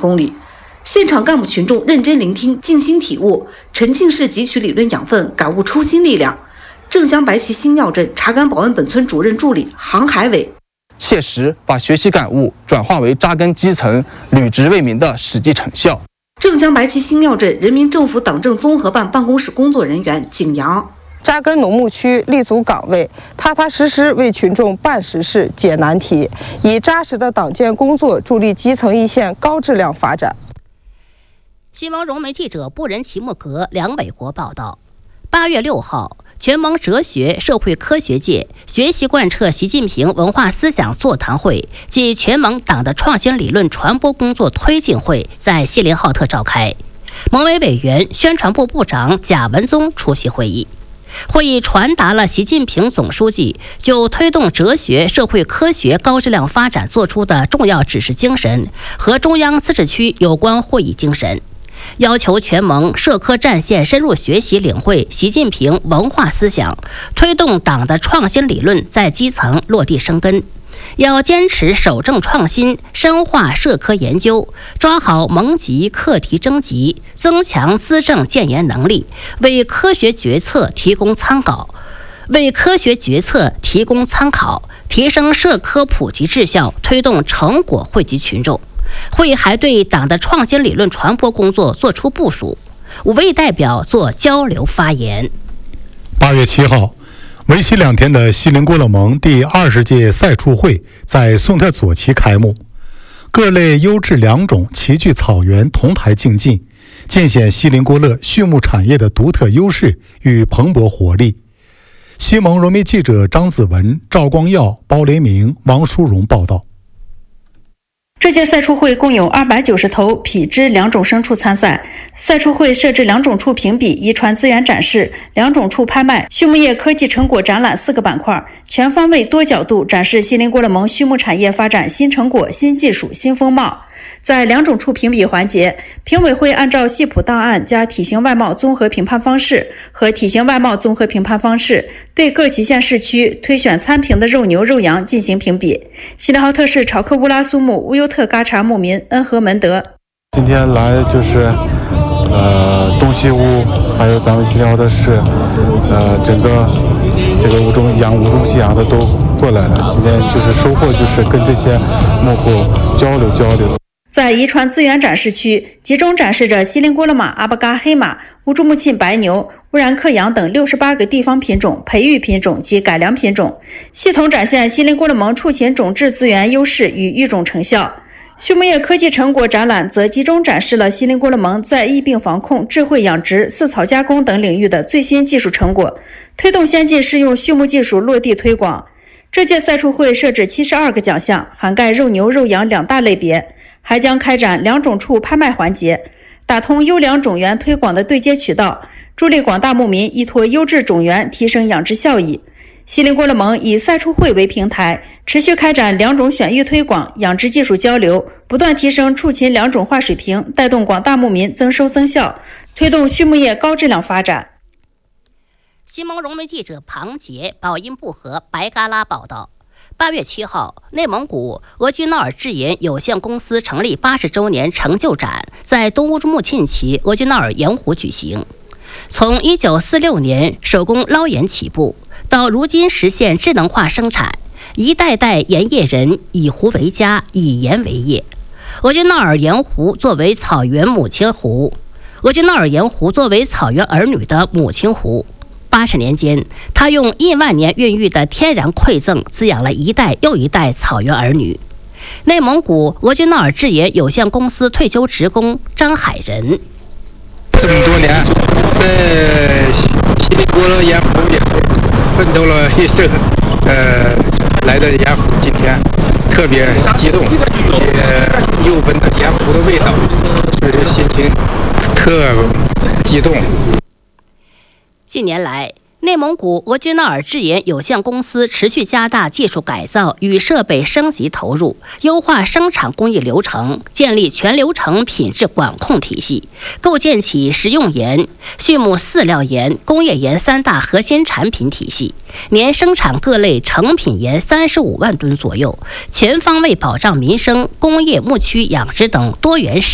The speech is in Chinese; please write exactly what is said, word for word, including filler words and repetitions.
风里。现场干部群众认真聆听，静心体悟，沉浸式汲取理论养分，感悟初心力量。正乡白旗新庙镇查干保安本村主任助理杭海伟， 切实把学习感悟转化为扎根基层、履职为民的实际成效。 正乡白旗新庙镇人民政府党政综合办办公室工作人员景阳， 扎根农牧区，立足岗位，踏踏实实为群众办实事、解难题，以扎实的党建工作助力基层一线高质量发展。 新闻融媒记者布仁齐木格、梁伟国报道。八月六号，全盟哲学社会科学界学习贯彻习近平文化思想座谈会暨全盟党的创新理论传播工作推进会在锡林浩特召开，盟委委员、宣传部部长贾文宗出席会议。会议传达了习近平总书记就推动哲学社会科学高质量发展作出的重要指示精神和中央自治区有关会议精神，要求全盟社科战线深入学习领会习近平文化思想，推动党的创新理论在基层落地生根。要坚持守正创新，深化社科研究，抓好盟级课题征集，增强资政建言能力，为科学决策提供参考，为科学决策提供参考，提升社科普及质效，推动成果惠及群众。会议还对党的创新理论传播工作作出部署，五位代表做交流发言。 八月七号，为期两天的锡林郭勒盟第二十届赛畜会在宋特左旗开幕，各类优质良种齐聚草原，同台竞技，尽显锡林郭勒畜牧产业的独特优势与蓬勃活力。西盟融媒记者张子文、赵光耀、包雷明、王淑荣报道。 这届赛畜会共有二百九十头匹之两种牲畜参赛。赛畜会设置两种畜评比、遗传资源展示、两种畜拍卖、畜牧业科技成果展览四个板块，全方位多角度展示锡林郭勒盟畜牧产业发展新成果、新技术、新风貌。在两种畜评比环节，评委会按照系谱档案加体型外貌综合评判方式和体型外貌综合评判方式，对各旗县市区推选参评的肉牛、肉羊进行评比。锡林浩特市朝克乌拉苏木乌尤特嘎查牧民恩和门德， 今天来就是呃东西乌，还有咱们锡林浩特市，呃整个这个乌中养乌中西养的都过来了。今天就是收获就是跟这些牧户交流交流。 在遗传资源展示区，集中展示着锡林郭勒马、阿巴嘎黑马、乌珠穆沁白牛、乌然克羊等六十八个地方品种、培育品种及改良品种，系统展现锡林郭勒盟畜禽种质资源优势与育种成效。畜牧业科技成果展览则集中展示了锡林郭勒盟在疫病防控、智慧养殖、饲草加工等领域的最新技术成果，推动先进适用畜牧技术落地推广。这届赛畜会设置七十二个奖项，涵盖肉牛、肉羊两大类别，还将开展两种畜拍卖环节，打通优良种源推广的对接渠道，助力广大牧民依托优质种源提升养殖效益。锡林郭勒盟以赛畜会为平台，持续开展两种选育推广、养殖技术交流，不断提升畜禽两种化水平，带动广大牧民增收增效，推动畜牧业高质量发展。 新盟融媒记者庞杰、宝音布和白嘎拉报道。八月七号，内蒙古额济纳尔制盐有限公司成立八十周年成就展在东乌珠穆沁旗额济纳尔盐湖举行。从一九四六年手工捞盐起步，到如今实现智能化生产，一代代盐业人以湖为家，以盐为业。额济纳尔盐湖作为草原母亲湖，额济纳尔盐湖作为草原儿女的母亲湖。八十年间，他用亿万年孕育的天然馈赠滋养了一代又一代草原儿女。内蒙古额济纳尔制盐有限公司退休职工张海仁： 这么多年，在锡林郭勒盐湖也奋斗了一生，呃，来到盐湖今天特别激动，也又闻到盐湖的味道，所以说心情特激动。 近年来，内蒙古额济纳尔制盐有限公司持续加大技术改造与设备升级投入，优化生产工艺流程，建立全流程品质管控体系，构建起食用盐、畜牧饲料盐、工业盐三大核心产品体系，年生产各类成品盐三十五万吨左右，全方位保障民生、工业、牧区养殖等多元